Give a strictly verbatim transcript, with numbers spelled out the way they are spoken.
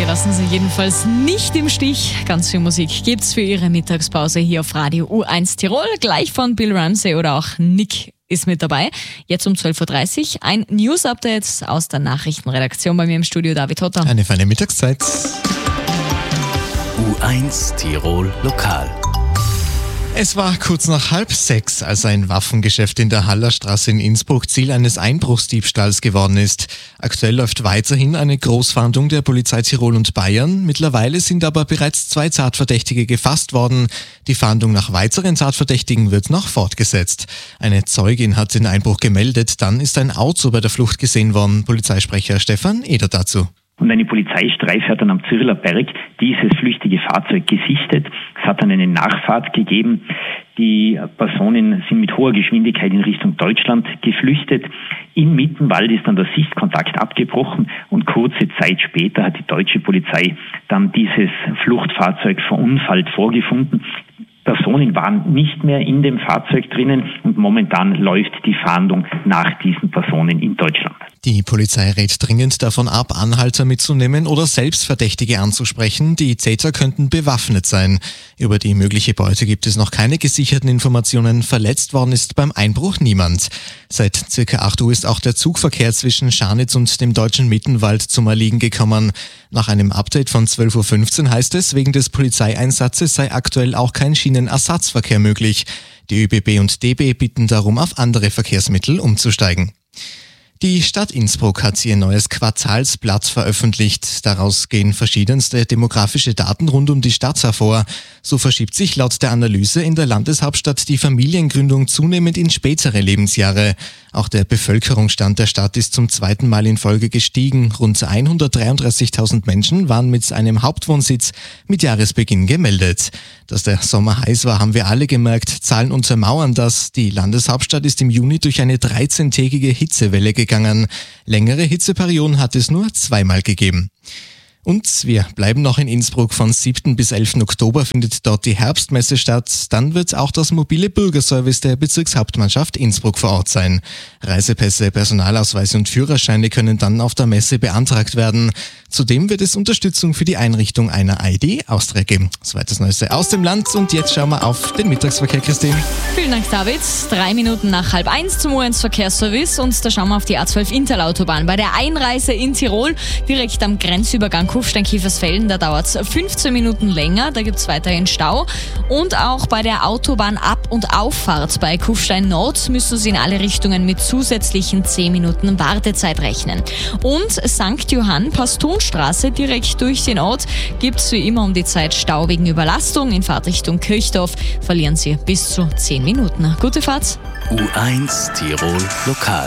lassen Sie jedenfalls nicht im Stich. Ganz viel Musik gibt's für Ihre Mittagspause hier auf Radio U eins Tirol. Gleich von Bill Ramsey oder auch Nick ist mit dabei. Jetzt um zwölf Uhr dreißig ein News-Update aus der Nachrichtenredaktion. Bei mir im Studio David Hotter. Eine feine Mittagszeit. U eins Tirol Lokal. Es war kurz nach halb sechs, als ein Waffengeschäft in der Hallerstraße in Innsbruck Ziel eines Einbruchsdiebstahls geworden ist. Aktuell läuft weiterhin eine Großfahndung der Polizei Tirol und Bayern. Mittlerweile sind aber bereits zwei Tatverdächtige gefasst worden. Die Fahndung nach weiteren Tatverdächtigen wird noch fortgesetzt. Eine Zeugin hat den Einbruch gemeldet, dann ist ein Auto bei der Flucht gesehen worden. Polizeisprecher Stefan Eder dazu. Und eine Polizeistreife hat dann am Zürler Berg dieses flüchtige Fahrzeug gesichtet. Es hat dann eine Nachfahrt gegeben. Die Personen sind mit hoher Geschwindigkeit in Richtung Deutschland geflüchtet. In Mittenwald ist dann der Sichtkontakt abgebrochen und kurze Zeit später hat die deutsche Polizei dann dieses Fluchtfahrzeug verunfallt vorgefunden. Personen waren nicht mehr in dem Fahrzeug drinnen und momentan läuft die Fahndung nach diesen Personen in Deutschland. Die Polizei rät dringend davon ab, Anhalter mitzunehmen oder selbst Verdächtige anzusprechen. Die Täter könnten bewaffnet sein. Über die mögliche Beute gibt es noch keine gesicherten Informationen. Verletzt worden ist beim Einbruch niemand. Seit circa acht Uhr ist auch der Zugverkehr zwischen Scharnitz und dem deutschen Mittenwald zum Erliegen gekommen. Nach einem Update von zwölf Uhr fünfzehn heißt es, wegen des Polizeieinsatzes sei aktuell auch kein Schienenersatzverkehr möglich. Die ÖBB und D B bitten darum, auf andere Verkehrsmittel umzusteigen. Die Stadt Innsbruck hat ihr neues Quartalsblatt veröffentlicht. Daraus gehen verschiedenste demografische Daten rund um die Stadt hervor. So verschiebt sich laut der Analyse in der Landeshauptstadt die Familiengründung zunehmend in spätere Lebensjahre. Auch der Bevölkerungsstand der Stadt ist zum zweiten Mal in Folge gestiegen. Rund hundertdreiunddreißigtausend Menschen waren mit einem Hauptwohnsitz mit Jahresbeginn gemeldet. Dass der Sommer heiß war, haben wir alle gemerkt. Zahlen untermauern das. Die Landeshauptstadt ist im Juni durch eine dreizehntägige Hitzewelle gegangen. Längere Hitzeperioden hat es nur zweimal gegeben. Und wir bleiben noch in Innsbruck. Von siebten bis elften Oktober findet dort die Herbstmesse statt. Dann wird auch das mobile Bürgerservice der Bezirkshauptmannschaft Innsbruck vor Ort sein. Reisepässe, Personalausweise und Führerscheine können dann auf der Messe beantragt werden. Zudem wird es Unterstützung für die Einrichtung einer I D Austria geben. Zweites Neueste aus dem Land und jetzt schauen wir auf den Mittagsverkehr, Christine. Vielen Dank, David. Drei Minuten nach halb eins zum U eins Verkehrsservice und da schauen wir auf die A zwölf Interlautobahn. Bei der Einreise in Tirol, direkt am Grenzübergang Kufstein-Kiefersfelden, da dauert es fünfzehn Minuten länger, da gibt es weiterhin Stau. Und auch bei der Autobahn Ab- und Auffahrt bei Kufstein Nord müssen Sie in alle Richtungen mit zusätzlichen zehn Minuten Wartezeit rechnen. Und Sankt Johann Pastonstraße direkt durch den Ort gibt es wie immer um die Zeit Stau wegen Überlastung. In Fahrtrichtung Kirchdorf verlieren Sie bis zu zehn Minuten. Gute Fahrt! U eins Tirol Lokal.